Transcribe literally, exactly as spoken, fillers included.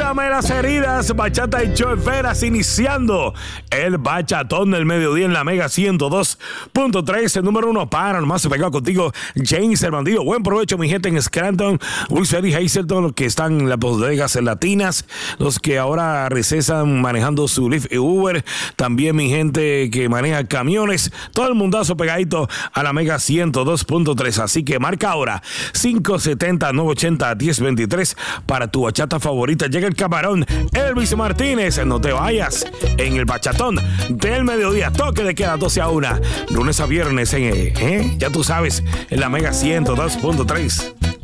Cúrame las heridas, bachata y choferas, iniciando el bachatón del mediodía en la Mega ciento dos punto tres, el número uno para nomás pegado contigo, James el Bandido. Buen provecho, mi gente en Scranton, Wilson y Hazelton, los que están en las bodegas latinas, los que ahora recesan manejando su Lyft y Uber, también mi gente que maneja camiones, todo el mundazo pegadito a la Mega ciento dos punto tres. Así que marca ahora cinco siete cero, nueve ocho cero, uno cero dos tres para tu bachata favorita. Llega el camarón Elvis Martínez. No te vayas en el bachatón del mediodía. Toque de queda doce a una, lunes a viernes en, ¿eh? Ya tú sabes, en la Mega ciento dos punto tres.